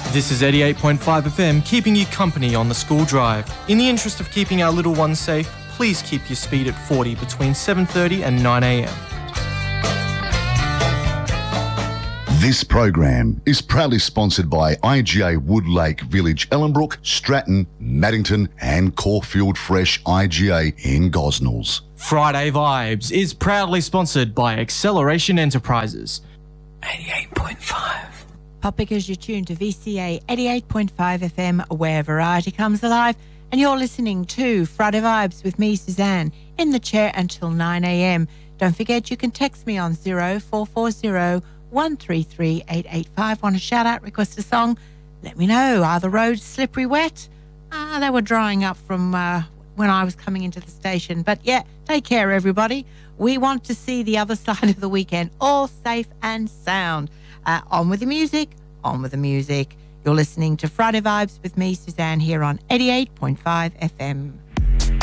This is 88.5 FM, keeping you company on the school drive. In the interest of keeping our little ones safe, please keep your speed at 40 between 7:30 and 9 a.m. This program is proudly sponsored by IGA Woodlake Village, Ellenbrook, Stratton, Maddington and Caulfield Fresh IGA in Gosnells. Friday Vibes is proudly sponsored by Acceleration Enterprises. 88.5. Pop because you're tuned to VCA 88.5 FM, where variety comes alive, and you're listening to Friday Vibes with me, Suzanne, in the chair until 9 a.m. Don't forget you can text me on 0440 133 885. Want a shout out, request a song? Let me know. Are the roads slippery wet? They were drying up from when I was coming into the station. But yeah, take care, everybody. We want to see the other side of the weekend, all safe and sound. On with the music, on with the music. You're listening to Friday Vibes with me, Suzanne, here on 88.5 FM.